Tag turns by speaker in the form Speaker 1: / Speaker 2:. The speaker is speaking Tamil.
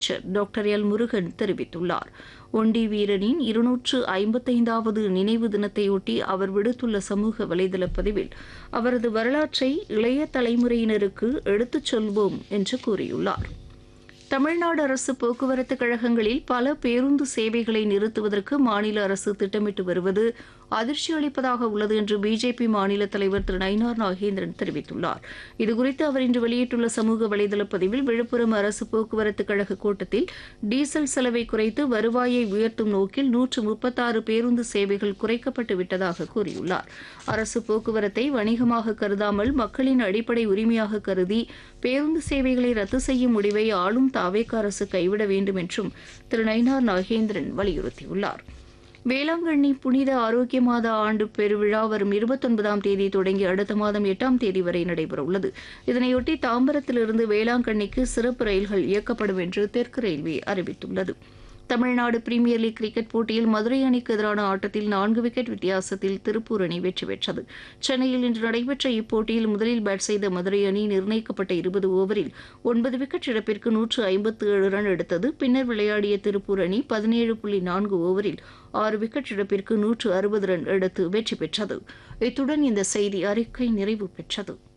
Speaker 1: அமைச்சர் டாக்டர் எல் முருகன் தெரிவித்துள்ளார். ஒண்டி வீரனின் 255வது நினைவு தினத்தையொட்டி அவர் விடுத்துள்ள சமூக வலைதள பதிவில் அவரது வரலாற்றை இளைய தலைமுறையினருக்கு எடுத்துச் சொல்வோம் என்று கூறியுள்ளார். தமிழ்நாடு அரசு போக்குவரத்து கழகங்களில் பல பேருந்து சேவைகளை நிறுத்துவதற்கு மாநில அரசு திட்டமிட்டு வருவது அதிர்ச்சி அளிப்பதாக உள்ளது என்று பிஜேபி மாநில தலைவர் திரு நயினார் நாகேந்திரன் தெரிவித்துள்ளார். இதுகுறித்து அவர் இன்று வெளியிட்டுள்ள சமூக வலைதள பதிவில் விழுப்புரம் அரசு போக்குவரத்து கழக கூட்டத்தில் டீசல் செலவை குறைத்து வருவாயை உயர்த்தும் நோக்கில் 136 பேருந்து சேவைகள் குறைக்கப்பட்டு விட்டதாக கூறியுள்ளார். அரசு போக்குவரத்தை வணிகமாக கருதாமல் மக்களின் அடிப்படை உரிமையாக கருதி பேருந்து சேவைகளை ரத்து செய்யும் முடிவை ஆளும் தாவேக அரசு கைவிட வேண்டும் என்றும் திரு நயினார் நாகேந்திரன் வலியுறுத்தியுள்ளார். வேளாங்கண்ணி புனித ஆரோக்கிய மாத ஆண்டு பெருவிழா வரும் 29ஆம் தேதி தொடங்கி அடுத்த மாதம் 8ஆம் தேதி வரை நடைபெறவுள்ளது. இதனையொட்டி தாம்பரத்திலிருந்து வேளாங்கண்ணிக்கு சிறப்பு ரயில்கள் இயக்கப்படும் என்று தெற்கு ரயில்வே அறிவித்துள்ளது. தமிழ்நாடு பிரீமியர் லீக் கிரிக்கெட் போட்டியில் மதுரை அணிக்கு எதிரான ஆட்டத்தில் 4 விக்கெட் வித்தியாசத்தில் திருப்பூர் அணி வெற்றி பெற்றது. சென்னையில் இன்று நடைபெற்ற இப்போட்டியில் முதலில் பேட் செய்த மதுரை அணி நிர்ணயிக்கப்பட்ட 20 ஓவரில் 9 விக்கெட் இழப்பிற்கு 157 ரன் எடுத்தது. பின்னர் விளையாடிய திருப்பூர் அணி 17.4 ஓவரில் 6 விக்கெட் இழப்பிற்கு 160 ரன் எடுத்து வெற்றி பெற்றது. இத்துடன் இந்த செய்தி அறிக்கை நிறைவு பெற்றது.